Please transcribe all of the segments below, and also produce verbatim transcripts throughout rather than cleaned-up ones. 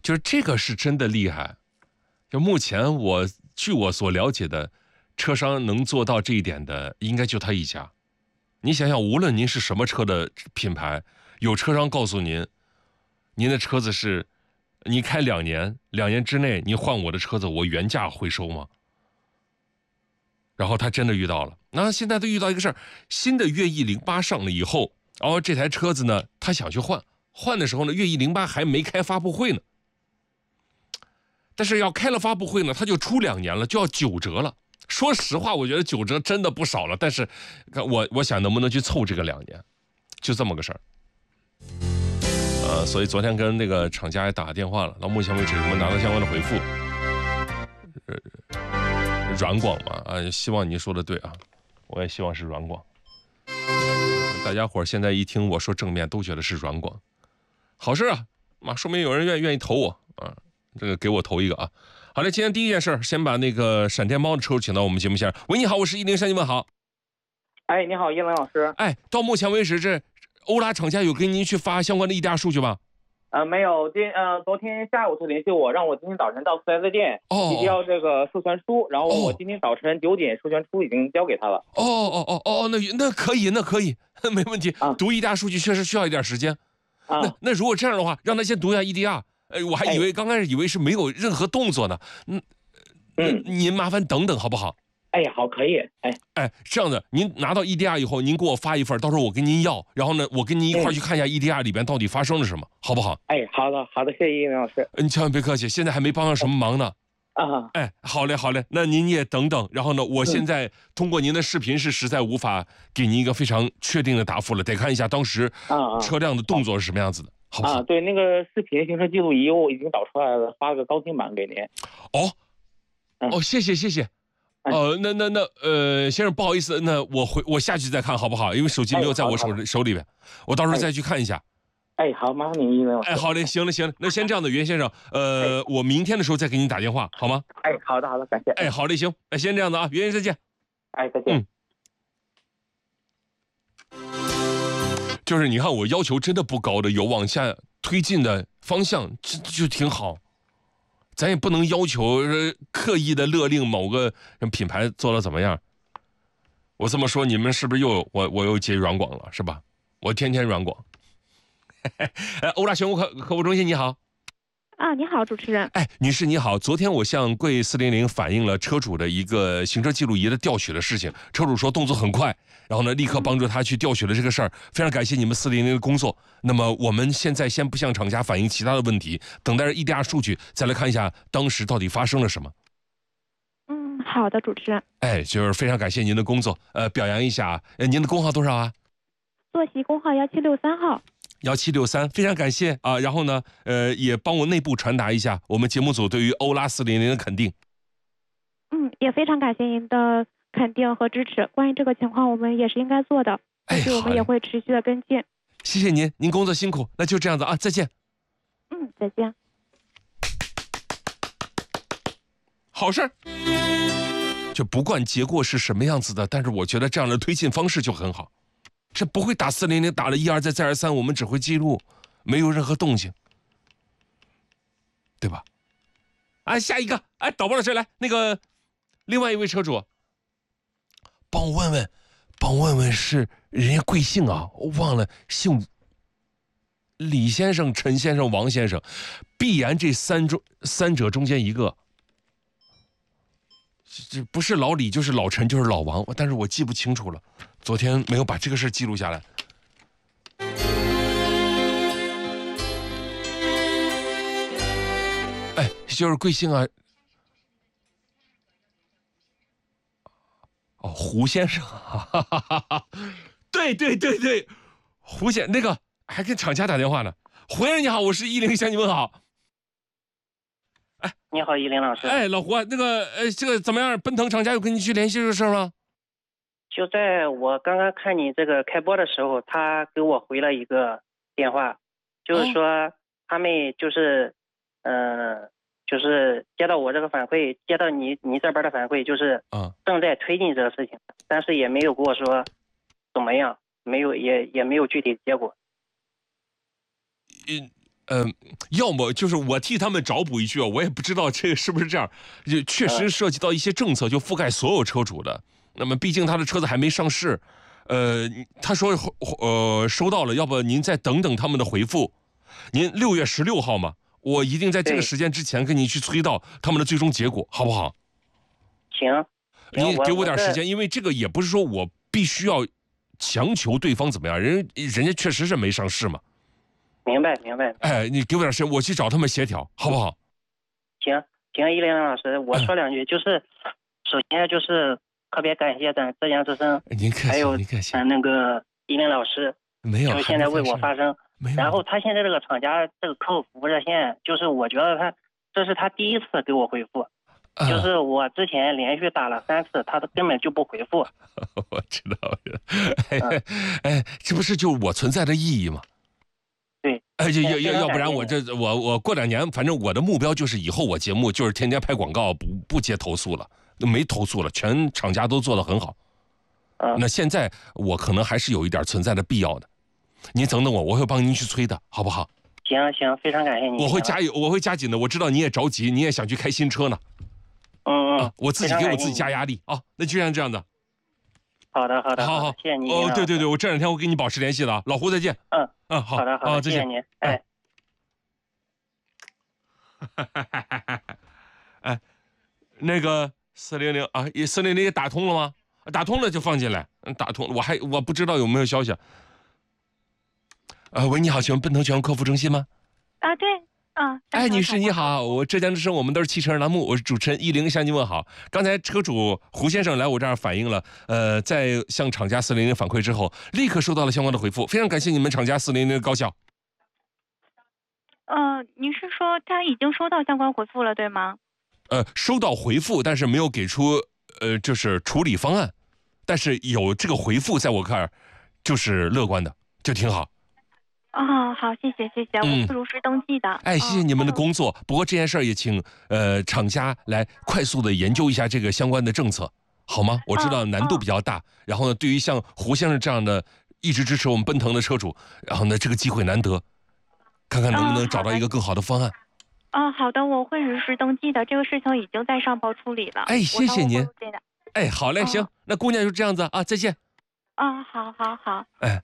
就是这个是真的厉害。就目前我据我所了解的，车商能做到这一点的，应该就他一家。你想想，无论您是什么车的品牌，有车商告诉您，您的车子是，你开两年，两年之内你换我的车子，我原价回收吗？然后他真的遇到了，那现在都遇到一个事儿，新的悦翼零八上了以后，然后这台车子呢，他想去换，换的时候呢，悦翼零八还没开发布会呢，但是要开了发布会呢，他就出两年了，就要九折了。说实话，我觉得九折真的不少了，但是我我想能不能去凑这个两年，就这么个事儿。呃，所以昨天跟那个厂家也打个电话了，到目前为止没拿到相关的回复。呃软广嘛，啊，希望你说的对啊，我也希望是软广。大家伙现在一听我说正面，都觉得是软广，好事啊，妈，说明有人愿愿意投我啊，这个给我投一个啊。好嘞，今天第一件事，先把那个闪电猫的车主请到我们节目现场。喂，你好，我是一零三，你问好。 哎，你好，叶文老师。 哎，到目前为止，这欧拉厂家有给您去发相关的 E D R 数据吗？ 呃，没有，今呃昨天下午他联系我，让我今天早晨到四 S 店提交这个授权书，然后我今天早晨九点授权书已经交给他了。 哦哦哦哦，那那可以，那可以，没问题。啊、读 E D R 数据确实需要一点时间。啊，那那如果这样的话，让他先读一下 E D R。哎，我还以为、哎、刚开始以为是没有任何动作呢。嗯嗯，您麻烦等等好不好？ 哎，好，可以。哎哎，这样子，您拿到 E D R 以后，您给我发一份，到时候我跟您要，然后呢，我跟您一块去看一下 E D R 里边到底发生了什么，好不好？ 哎，好的，好的，谢谢叶老师。 你千万别客气，现在还没帮上什么忙呢。 啊， 哎，好嘞，好嘞，那您也等等，然后呢，我现在通过您的视频是实在无法给您一个非常确定的答复了，得看一下当时车辆的动作是什么样子的，好不好？ 啊，对，那个视频行车记录仪我已经导出来了，发个高清版给您。 哦，哦，谢谢谢谢。呃，那那那呃，先生不好意思，那我回我下去再看好不好？因为手机没有在我手里、哎、手里边，我到时候再去看一下。 哎，好，麻烦您了。 哎，好嘞，行了行了，那先这样的，袁先生，呃，哎、我明天的时候再给你打电话，好吗？ 哎，好的好的，感谢。 哎，好嘞，行，哎，先这样的啊，袁先生再见。 哎，再见。 嗯，就是你看我要求真的不高的，有往下推进的方向，这就挺好。咱也不能要求刻意的勒令某个品牌做的怎么样。我这么说，你们是不是又我我又接软广了，是吧？我天天软广。哎，欧拉选物客客服中心，你好。 啊，你好，主持人。 哎，女士你好，昨天我向贵四零零反映了车主的一个行车记录仪的调取的事情，车主说动作很快，然后呢立刻帮助他去调取了这个事儿，非常感谢你们四零零的工作。那么我们现在先不向厂家反映其他的问题，等待着 E D R 数据，再来看一下当时到底发生了什么。 嗯，好的，主持人。 哎，就是非常感谢您的工作，呃，表扬一下，呃，您的工号多少啊？ 坐席工号幺七六三号。 幺七六三，非常感谢啊！然后呢，呃，也帮我内部传达一下我们节目组对于欧拉四零零的肯定。 嗯，也非常感谢您的肯定和支持。关于这个情况，我们也是应该做的，但是我们也会持续的跟进。 谢谢您，您工作辛苦，那就这样子啊，再见。 嗯，再见。 好事儿，就不管结果是什么样子的，但是我觉得这样的推进方式就很好。这不会打四零零，打了一而再再而三，我们只会记录，没有任何动静，对吧？哎，下一个，哎，导播老师来，那个另外一位车主，帮我问问，帮我问问是人家贵姓啊？我忘了，姓李先生、陈先生、王先生，必然这三中三者中间一个，这不是老李就是老陈就是老王，但是我记不清楚了。昨天没有把这个事记录下来。哎，就是贵姓啊？哦，胡先生，哈哈哈哈，对对对对，胡先那个还跟厂家打电话呢。胡先生你好，我是一零向你问好。 哎，你好，一零老师。 哎，老胡，那个呃，这个怎么样？奔腾厂家有跟你去联系这个事儿吗？ 就在我刚刚看你这个开播的时候，他给我回了一个电话，就是说他们就是，嗯、呃，就是接到我这个反馈，接到你你这边的反馈，就是正在推进这个事情，但是也没有跟我说怎么样，没有也也没有具体的结果。 嗯， 呃，要么就是我替他们找补一句啊，我也不知道这个是不是这样，就确实涉及到一些政策，就覆盖所有车主的。那么毕竟他的车子还没上市，呃，他说呃收到了，要不您再等等他们的回复。您六月十六号嘛，我一定在这个时间之前跟您去催到他们的最终结果，好不好？ 行， 你给我点时间，因为这个也不是说我必须要强求对方怎么样，人人家确实是没上市嘛。 明白明白。 哎，你给我点时间，我去找他们协调，好不好？ 行行，一林老师，我说两句，就是、嗯、首先就是特别感谢咱浙江之声， 您客气， 还有您客气， 咱那个一林老师， 没有， 就现在为我发声。然后他现在这个厂家这个客服服务热线，就是我觉得他这是他第一次给我回复。啊、就是我之前连续打了三次，他都根本就不回复。 我知道了，哎、嗯、哎，这不是就我存在的意义吗？ 对， 哎，要要要不然我这我我过两年，反正我的目标就是以后我节目就是天天拍广告，不不接投诉了，没投诉了，全厂家都做得很好。 嗯， 那现在我可能还是有一点存在的必要的，您等等我，我会帮您去催的，好不好？ 行行，非常感谢您。 我会加油，我会加紧的。我知道你也着急，你也想去开新车呢。 嗯嗯、 啊，我自己给我自己加压力啊。那就像这样的。 好的好的， 好好， 谢谢您。 哦，对对对，我这两天我跟你保持联系的啊，老胡再见。 嗯嗯，好， 好的好的， 再见。 谢谢您。哎。 哎，那个四零零啊，四零零也打通了吗？打通了就放进来。嗯，打通了，我还我不知道有没有消息。呃，喂，你好，请问奔腾全客服中心吗？ 啊，对。啊， 哎，女士你好，我浙江之声，我们都是汽车人栏目，我是主持人依林，向您问好。刚才车主胡先生来我这儿反映了，呃，在向厂家四零零反馈之后，立刻收到了相关的回复，非常感谢你们厂家四零零的高效。 呃，您是说他已经收到相关回复了，对吗？ 呃，收到回复，但是没有给出呃，就是处理方案，但是有这个回复，在我看就是乐观的，就挺好。 哦，好，谢谢谢谢，我会如实登记的。 嗯、哎，谢谢你们的工作。哦、不过这件事儿也请呃厂家来快速的研究一下这个相关的政策，好吗？我知道难度比较大。哦、然后呢，对于像胡先生这样的一直支持我们奔腾的车主，然后呢，这个机会难得，看看能不能找到一个更好的方案。 哦，好的，我会如实登记的。这个事情已经在上报处理了。 哎，谢谢您。哎，好嘞，哦、行，那姑娘就这样子啊，再见。 啊、哦，好好好。 哎。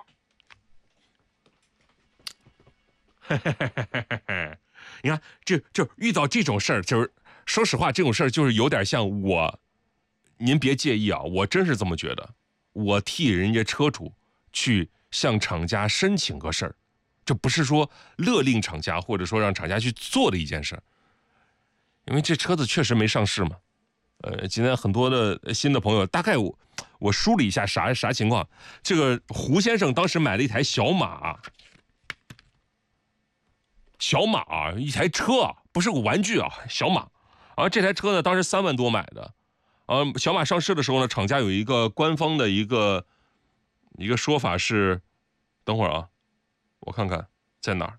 你看，这就遇到这种事儿，就是说实话，这种事儿就是有点像我，您别介意啊，我真是这么觉得。我替人家车主去向厂家申请个事儿，这不是说勒令厂家或者说让厂家去做的一件事，因为这车子确实没上市嘛。呃，今天很多的新的朋友，大概我我梳理一下啥啥情况。这个胡先生当时买了一台小马。小马啊，一台车啊，不是个玩具啊，小马。啊，这台车呢，当时三万多买的。啊，小马上市的时候呢，厂家有一个官方的一个一个说法是，等会儿啊，我看看在哪儿。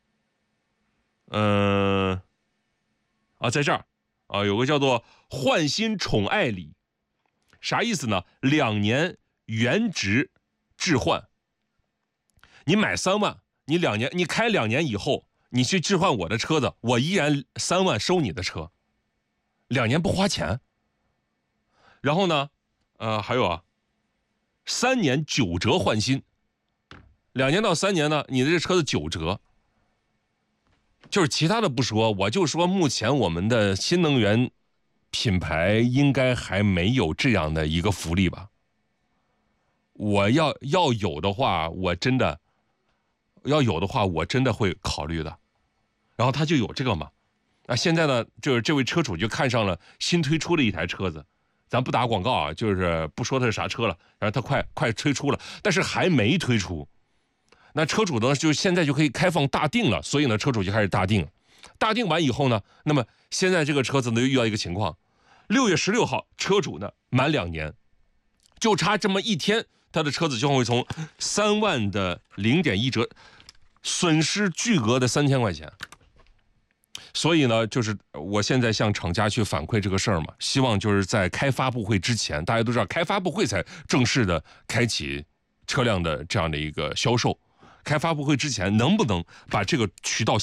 嗯、呃，啊，在这儿啊，有个叫做换新宠爱礼，啥意思呢？两年原值置换。你买三万，你两年，你开两年以后。你去置换我的车子，我依然三万收你的车，两年不花钱。然后呢，呃，还有啊，三年九折换新，两年到三年呢，你的这车子九折。就是其他的不说，我就说目前我们的新能源品牌应该还没有这样的一个福利吧。我要要有的话，我真的要有的话，我真的会考虑的。然后他就有这个嘛，啊，现在呢，就是这位车主就看上了新推出的一台车子，咱不打广告啊，就是不说它是啥车了，然后它快快推出了，但是还没推出。那车主呢，就现在就可以开放大定了，所以呢，车主就开始大定。大定完以后呢，那么现在这个车子呢，又遇到一个情况，六月十六号，车主呢满两年，就差这么一天，他的车子就会从三万的零点一折，损失巨额的三千块钱。所以呢，就是我现在向厂家去反馈这个事儿嘛，希望就是在开发布会之前，大家都知道开发布会才正式的开启车辆的这样的一个销售， 开发布会之前，能不能把这个渠道